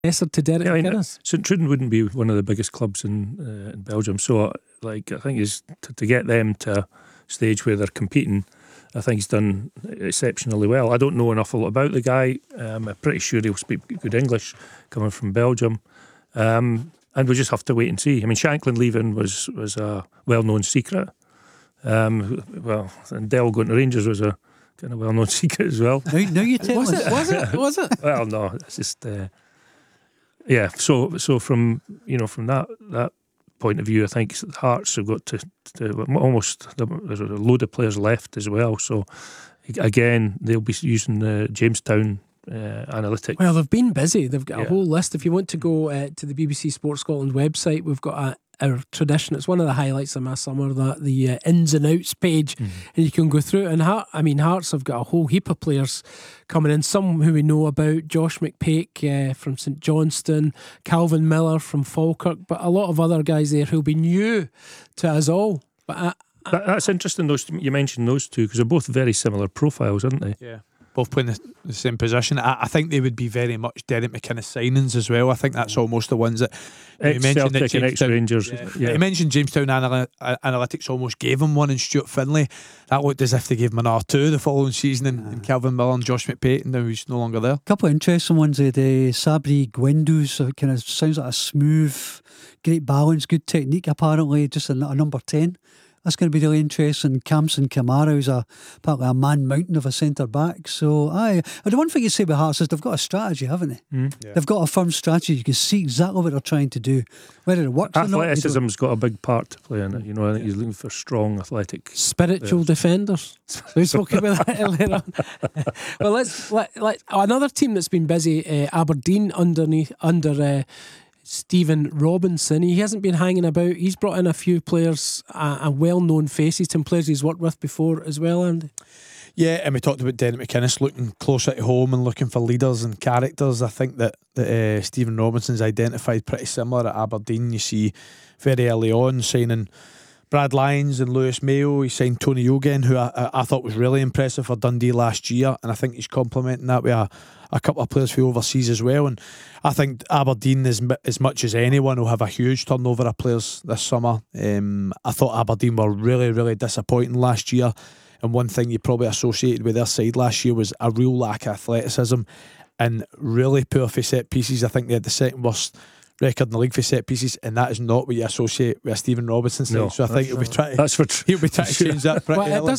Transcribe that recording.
successor to Derek McInnes. St Truden wouldn't be one of the biggest clubs in Belgium, so I think is to get them to a stage where they're competing. I think he's done exceptionally well. I don't know an awful lot about the guy. I'm pretty sure he'll speak good English coming from Belgium. And we'll just have to wait and see. I mean, Shanklin leaving was a well-known secret. And Dell going to Rangers was a kind of well-known secret as well. No, you tell us. Was it? Well, no, it's just So from that point of view, I think Hearts have got to almost. There's a load of players left as well. So again, they'll be using the Jamestown analytics. Well, they've been busy. They've got a whole list. If you want to go to the BBC Sports Scotland website, we've got our tradition. It's one of the highlights of my summer, that the ins and outs page, and you can go through it. And Hearts have got a whole heap of players coming in. Some who we know about: Josh McPake from St Johnstone, Calvin Miller from Falkirk, but a lot of other guys there who'll be new to us all. But that's interesting. You mentioned those two because they're both very similar profiles, aren't they? Yeah. Both playing the same position. I think they would be very much Derek McInnes signings as well. I think that's almost the ones that you mentioned. Celtic and ex-Rangers. You mentioned Jamestown Analytics almost gave him one in Stuart Finlay. That looked as if they gave him an R2 the following season in Calvin Miller and Josh McPake, and now he's no longer there. A couple of interesting ones. The Sabri Gwendou, so it kind of sounds like a smooth, great balance, good technique apparently, just a number 10. That's going to be really interesting. Kamson Kamara, who's partly a man mountain of a centre back. So, the one thing you say about Hearts is they've got a strategy, haven't they? Yeah. They've got a firm strategy. You can see exactly what they're trying to do. Whether it works or not. Athleticism's got a big part to play in it. You know, I think he's looking for strong, athletic, spiritual defenders. We spoke about that earlier on. Well, let's another team that's been busy. Aberdeen under Stephen Robinson. He hasn't been hanging about. He's brought in a few players, well-known faces, some players he's worked with before as well, Andy. Yeah, and we talked about Derek McInnes looking closer to home and looking for leaders and characters. I think that Stephen Robinson's identified pretty similar at Aberdeen. You see very early on signing Brad Lyons and Lewis Mayo. He signed Tony Yogen, who I thought was really impressive for Dundee last year, and I think he's complementing that with a couple of players from overseas as well. And I think Aberdeen, as much as anyone, will have a huge turnover of players this summer. I thought Aberdeen were really, really disappointing last year, and one thing you probably associated with their side last year was a real lack of athleticism and really poor for set pieces. I think they had the second worst record in the league for set pieces, and that is not what you associate with a Stephen Robinson side. No, so I think he'll be trying to change that pretty early.